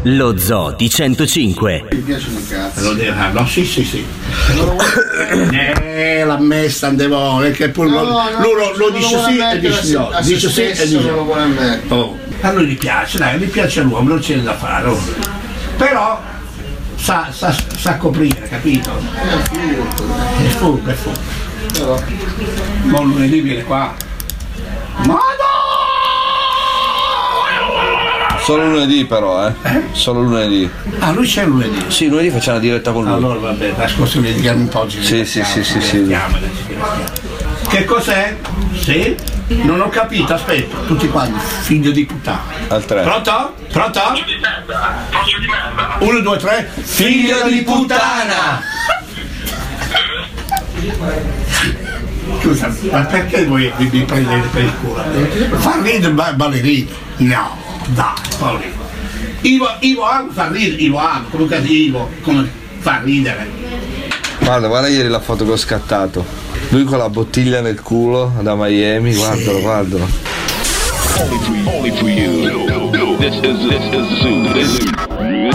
Lo Zoo di 105. Mi piace un cazzo. No, sì. L'ha messa andevo, che poi lo dice sì e dice no. Dice sì e dice no. A lui gli piace, dai, gli piace l'uomo, non c'è da fare. Però sa coprire, capito? È furbo. Ma lunedì viene qua. Solo lunedì però, Solo lunedì. Ah, lui c'è lunedì? Sì, lunedì facciamo la diretta con lui. Allora vabbè, la scorsa vediamo un po'. Sì. Che cos'è? Sì? Non ho capito, aspetta, tutti quanti, figlio di puttana. Al 3. Pronto? 1, 2, 3. Figlio di puttana! Scusa, ma perché voi vi prendete per il culo? Fa ridere ballerino? No, dai, Paolino. Ivo amo fa ridere, Ivo amo, comunque Ivo, come fa ridere. Guarda ieri la foto che ho scattato. Lui con la bottiglia nel culo da Miami, guardalo. Only for you. This is Zoo.